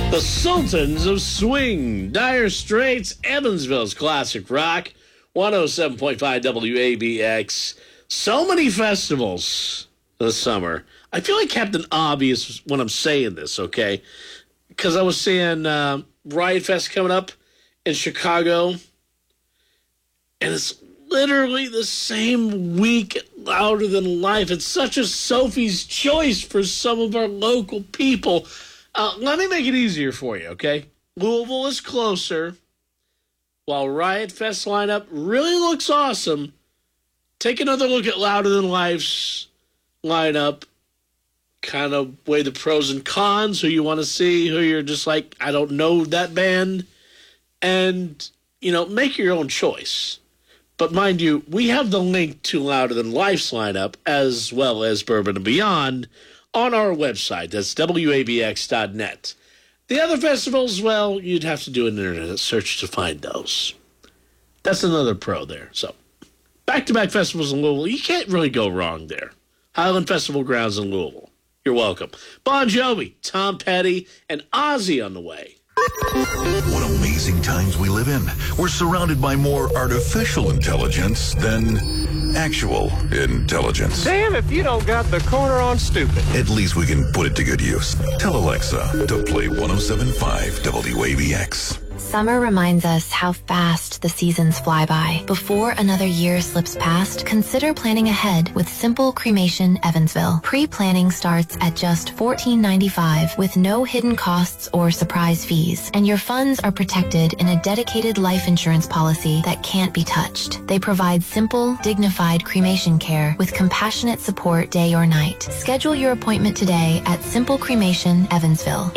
The Sultans of Swing, Dire Straits, Evansville's classic rock, 107.5 WABX. So many festivals this summer. I feel like Captain Obvious when I'm saying this, okay? Because I was seeing Riot Fest coming up in Chicago, and it's literally the same week Louder Than Life. It's such a Sophie's choice for some of our local people. Let me make it easier for you, okay? Louisville is closer. While Riot Fest lineup really looks awesome, take another look at Louder Than Life's lineup. Kind of weigh the pros and cons, who you want to see, who you're just like, I don't know that band. And, make your own choice. But mind you, we have the link to Louder Than Life's lineup, as well as Bourbon and Beyond, on our website. That's WABX.net. The other festivals, well, you'd have to do an internet search to find those. That's another pro there. So, back-to-back festivals in Louisville, you can't really go wrong there. Highland Festival Grounds in Louisville. You're welcome. Bon Jovi, Tom Petty, and Ozzy on the way. What amazing times we live in. We're surrounded by more artificial intelligence than actual intelligence. Damn if you don't got the corner on stupid. At least we can put it to good use. Tell Alexa to play 107.5 WABX. Summer reminds us how fast the seasons fly by. Before another year slips past, consider planning ahead with Simple Cremation Evansville. Pre-planning starts at just $14.95 with no hidden costs or surprise fees, and your funds are protected in a dedicated life insurance policy that can't be touched. They provide simple, dignified cremation care with compassionate support day or night. Schedule your appointment today at Simple Cremation Evansville,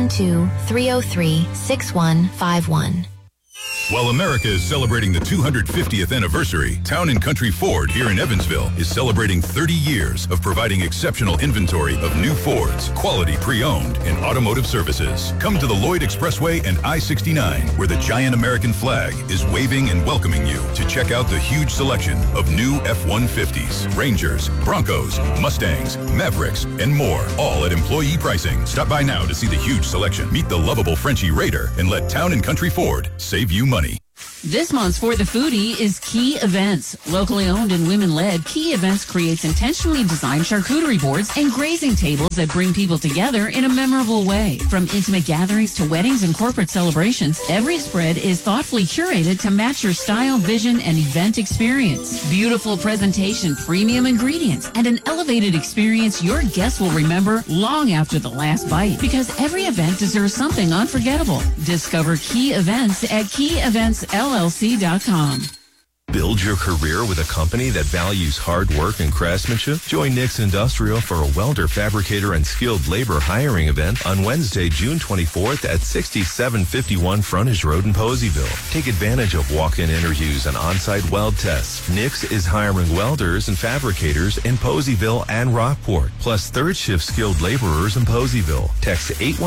812-303-6151. While America is celebrating the 250th anniversary, Town & Country Ford here in Evansville is celebrating 30 years of providing exceptional inventory of new Fords, quality pre-owned, and automotive services. Come to the Lloyd Expressway and I-69, where the giant American flag is waving and welcoming you to check out the huge selection of new F-150s, Rangers, Broncos, Mustangs, Mavericks, and more, all at employee pricing. Stop by now to see the huge selection. Meet the lovable Frenchie Raider and let Town & Country Ford save you money. This month's For the Foodie is Key Events. Locally owned and women-led, Key Events creates intentionally designed charcuterie boards and grazing tables that bring people together in a memorable way. From intimate gatherings to weddings and corporate celebrations, every spread is thoughtfully curated to match your style, vision, and event experience. Beautiful presentation, premium ingredients, and an elevated experience your guests will remember long after the last bite. Because every event deserves something unforgettable. Discover Key Events at KeyEventsLLC.com. Build your career with a company that values hard work and craftsmanship? Join Nix Industrial for a welder, fabricator, and skilled labor hiring event on Wednesday, June 24th at 6751 Frontage Road in Poseyville. Take advantage of walk-in interviews and on-site weld tests. Nix is hiring welders and fabricators in Poseyville and Rockport, plus third-shift skilled laborers in Poseyville. Text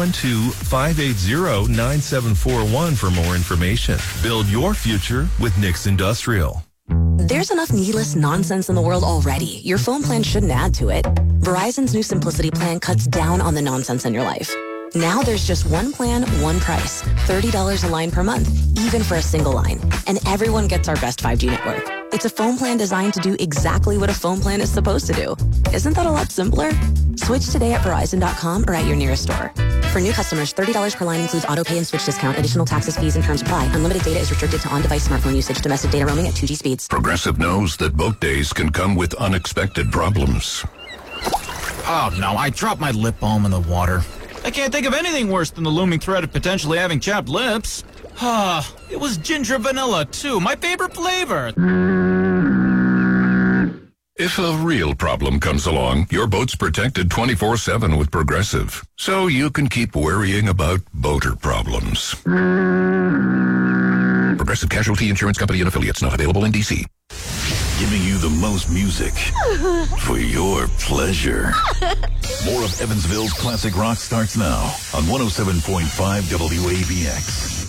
812-580-9741 for more information. Build your future with Nix Industrial. There's enough needless nonsense in the world already. Your phone plan shouldn't add to it. Verizon's new Simplicity plan cuts down on the nonsense in your life. Now there's just one plan, one price. $30 a line per month, even for a single line. And everyone gets our best 5G network. It's a phone plan designed to do exactly what a phone plan is supposed to do. Isn't that a lot simpler? Switch today at Verizon.com or at your nearest store. For new customers, $30 per line includes auto pay and switch discount. Additional taxes, fees, and terms apply. Unlimited data is restricted to on-device smartphone usage. Domestic data roaming at 2G speeds. Progressive knows that boat days can come with unexpected problems. Oh, no, I dropped my lip balm in the water. I can't think of anything worse than the looming threat of potentially having chapped lips. It was ginger vanilla, too. My favorite flavor. If a real problem comes along, your boat's protected 24/7 with Progressive. So you can keep worrying about boater problems. Progressive Casualty Insurance Company and Affiliates, not available in D.C. Giving you the most music for your pleasure. More of Evansville's classic rock starts now on 107.5 WABX.